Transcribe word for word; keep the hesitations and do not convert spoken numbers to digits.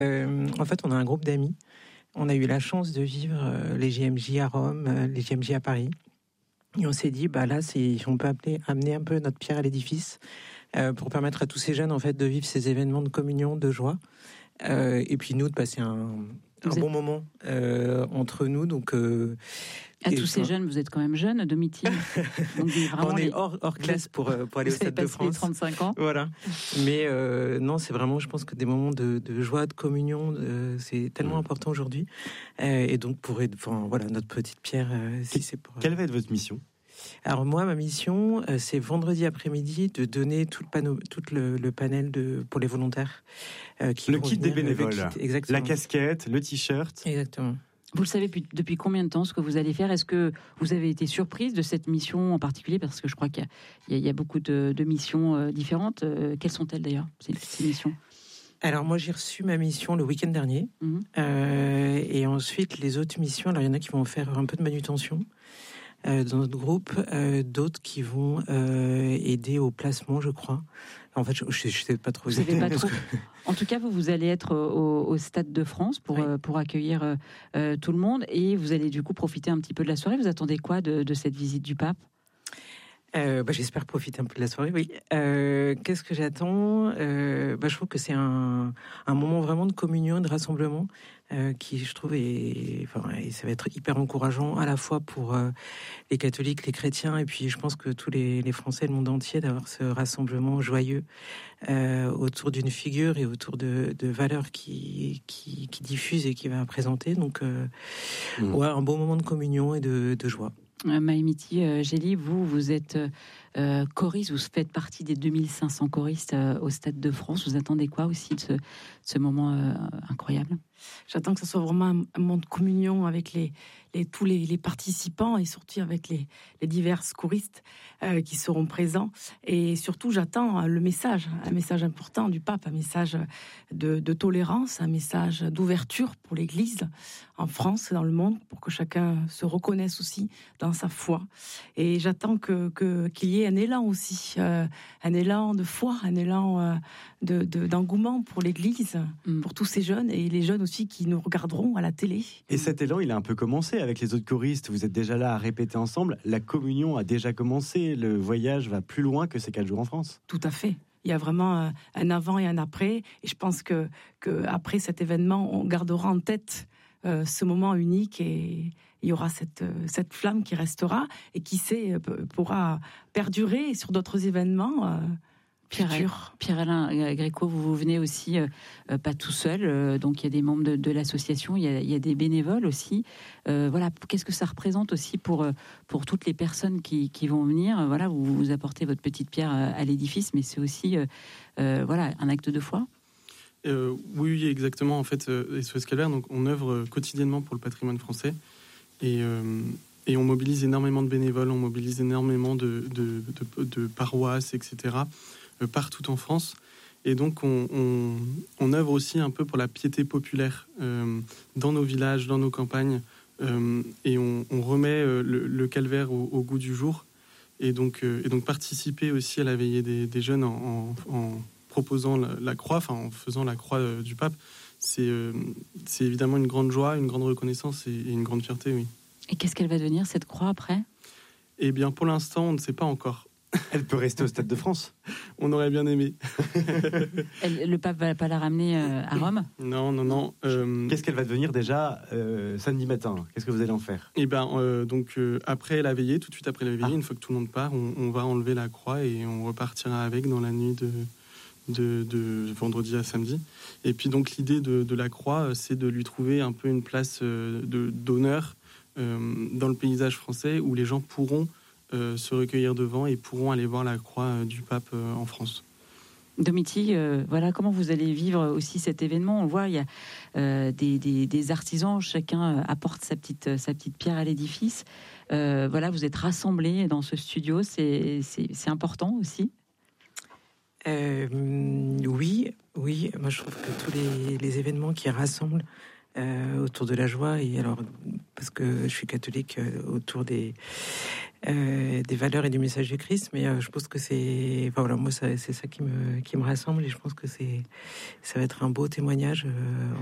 Euh, en fait, on a un groupe d'amis. On a eu la chance de vivre euh, les J M J à Rome, euh, les J M J à Paris. Et on s'est dit, bah là, c'est, on peut appeler, amener un peu notre pierre à l'édifice euh, pour permettre à tous ces jeunes, en fait, de vivre ces événements de communion, de joie. Euh, et puis nous, de passer un, un bon êtes... moment euh, entre nous. Donc, euh, à tous ces jeunes, vous êtes quand même jeune, Domitille. On est les... hors, hors classe pour, pour aller au Stade de France. trente-cinq ans. Voilà. Mais euh, non, c'est vraiment, je pense que des moments de, de joie, de communion, de, c'est tellement mmh. important aujourd'hui. Euh, et donc, pour être, enfin, voilà, notre petite pierre, euh, si c'est pour. Quelle va être votre mission ? Alors moi, ma mission, euh, c'est vendredi après-midi de donner tout le, panneau, tout le, le panel de, pour les volontaires. Euh, qui le kit venir, des bénévoles, le kit, exactement. La casquette, le t-shirt. Exactement. Vous le savez depuis, depuis combien de temps ce que vous allez faire ? Est-ce que vous avez été surprise de cette mission en particulier ? Parce que je crois qu'il y a, il y a beaucoup de, de missions euh, différentes. Euh, quelles sont-elles d'ailleurs, ces, ces missions ? Alors moi, j'ai reçu ma mission le week-end dernier. Mmh. Euh, et ensuite, les autres missions, alors il y en a qui vont faire un peu de manutention euh, dans notre groupe, euh, d'autres qui vont euh, aider au placement, je crois. En fait, je ne sais pas trop. Vous savez pas trop. En tout cas, vous, vous allez être au, au Stade de France pour, oui. euh, pour accueillir euh, tout le monde. Et vous allez du coup profiter un petit peu de la soirée. Vous attendez quoi de, de cette visite du pape ? Euh, bah, j'espère profiter un peu de la soirée, oui. Euh, qu'est-ce que j'attends ? euh, bah, Je trouve que c'est un, un moment vraiment de communion, de rassemblement, euh, qui, je trouve, est, enfin, et ça va être hyper encourageant à la fois pour euh, les catholiques, les chrétiens, et puis je pense que tous les, les Français, le monde entier, d'avoir ce rassemblement joyeux euh, autour d'une figure et autour de, de valeurs qui, qui, qui diffusent et qui va présenter. Donc, euh, mmh. ouais, un beau moment de communion et de, de joie. Maïmiti euh, Gély, vous, vous êtes euh, choriste, vous faites partie des deux mille cinq cents choristes euh, au Stade de France. Vous attendez quoi aussi de ce, ce moment euh, incroyable ? J'attends que ce soit vraiment un, un moment de communion avec les, les, tous les, les participants et surtout avec les, les divers choristes euh, qui seront présents. Et surtout, j'attends le message, un message important du pape, un message de, de tolérance, un message d'ouverture pour l'Église en France et dans le monde, pour que chacun se reconnaisse aussi dans sa foi. Et j'attends que, que, qu'il y ait un élan aussi, euh, un élan de foi, un élan euh, de, de, d'engouement pour l'Église, mmh. pour tous ces jeunes et les jeunes aussi qui nous regarderont à la télé. Et cet élan, il a un peu commencé avec les autres choristes. Vous êtes déjà là à répéter ensemble. La communion a déjà commencé. Le voyage va plus loin que ces quatre jours en France. Tout à fait. Il y a vraiment un avant et un après. Et je pense que, que après cet événement, on gardera en tête euh, ce moment unique et il y aura cette, cette flamme qui restera et qui sait, pourra perdurer sur d'autres événements. Euh, Pierre, Pierre-Alain Gréco, vous, vous venez aussi euh, pas tout seul, euh, donc il y a des membres de, de l'association, il y, a, il y a des bénévoles aussi. Euh, voilà, qu'est-ce que ça représente aussi pour, pour toutes les personnes qui, qui vont venir ? Voilà, vous, vous apportez votre petite pierre à l'édifice, mais c'est aussi euh, euh, voilà, un acte de foi. Euh, oui, oui, exactement. En fait, euh, S O S Calvaire, donc on œuvre quotidiennement pour le patrimoine français et euh, et on mobilise énormément de bénévoles, on mobilise énormément de de, de, de paroisses, et cetera euh, partout en France. Et donc on, on on œuvre aussi un peu pour la piété populaire euh, dans nos villages, dans nos campagnes, euh, et on, on remet euh, le, le calvaire au, au goût du jour. Et donc euh, et donc participer aussi à la veillée des, des jeunes en, en, en proposant la, la croix, enfin en faisant la croix euh, du pape, c'est, euh, c'est évidemment une grande joie, une grande reconnaissance et, et une grande fierté, oui. Et qu'est-ce qu'elle va devenir, cette croix, après ? Eh bien, pour l'instant, on ne sait pas encore. Elle peut rester au Stade de France. On aurait bien aimé. Elle, le pape va pas la ramener euh, à Rome ? Non, non, non. Euh... Qu'est-ce qu'elle va devenir déjà euh, samedi matin ? Qu'est-ce que vous allez en faire ? Eh bien, euh, donc, euh, après la veillée, tout de suite après la veillée, ah. une fois que tout le monde part, on, on va enlever la croix et on repartira avec dans la nuit de... De, de vendredi à samedi. Et puis donc l'idée de, de la croix, c'est de lui trouver un peu une place euh, de, d'honneur euh, dans le paysage français où les gens pourront euh, se recueillir devant et pourront aller voir la croix euh, du pape euh, en France. Domitille, euh, voilà, comment vous allez vivre aussi cet événement ? On voit, il y a euh, des, des, des artisans, chacun apporte sa petite, sa petite pierre à l'édifice. Euh, voilà, vous êtes rassemblés dans ce studio, c'est, c'est, c'est important aussi ? Euh, oui, oui. Moi, je trouve que tous les, les événements qui rassemblent euh, autour de la joie. Et alors, parce que je suis catholique, euh, autour des euh, des valeurs et du message du Christ. Mais euh, je pense que c'est, enfin, voilà, moi, ça, c'est ça qui me qui me rassemble. Et je pense que c'est ça va être un beau témoignage. Euh,